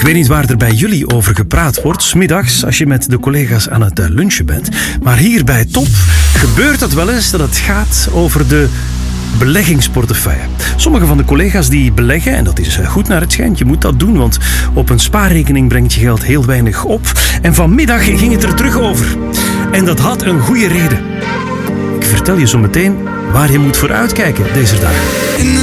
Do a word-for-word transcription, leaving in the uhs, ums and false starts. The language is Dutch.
weet niet waar er bij jullie over gepraat wordt, 's middags als je met de collega's aan het lunchen bent. Maar hier bij Top gebeurt het wel eens dat het gaat over de beleggingsportefeuille. Sommige van de collega's die beleggen, en dat is goed naar het schijnt, je moet dat doen, want op een spaarrekening brengt je geld heel weinig op. En vanmiddag ging het er terug over. En dat had een goede reden. Ik vertel je zo meteen waar je moet voor uitkijken deze dagen.